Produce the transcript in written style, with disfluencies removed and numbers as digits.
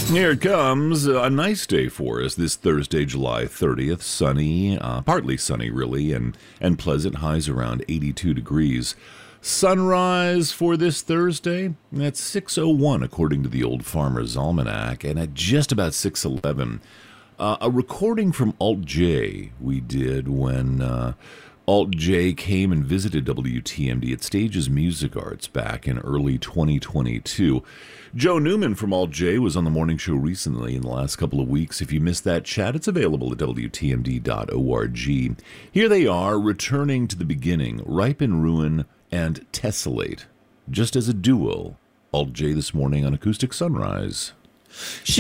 Here it comes. A nice day for us this Thursday, July 30th. Sunny, partly sunny really, and pleasant. Highs around 82 degrees. Sunrise for this Thursday, that's 6:01 according to the Old Farmer's Almanac, and at just about 6:11. A recording from Alt J we did when Alt J came and visited WTMD at Stages Music Arts back in early 2022. Joe Newman from Alt J was on the morning show recently in the last couple of weeks. If you missed that chat, it's available at WTMD.org. Here they are, returning to the beginning, Ripe and Ruin and Tessellate, just as a duo. Alt J this morning on Acoustic Sunrise.